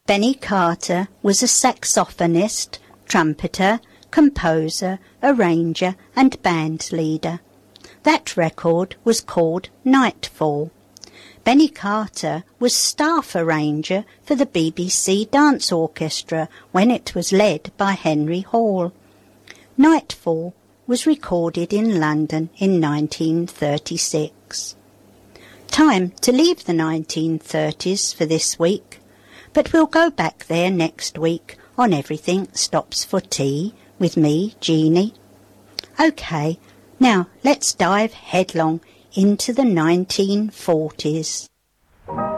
Benny Carter was a saxophonist, trumpeter, composer, arranger and band leader. That record was called Nightfall. Benny Carter was staff arranger for the BBC Dance Orchestra when it was led by Henry Hall. Nightfall was recorded in London in 1936. Time to leave the 1930s for this week, but we'll go back there next week on Everything Stops for Tea with me, Jeannie. OK, now let's dive headlong into the 1940s.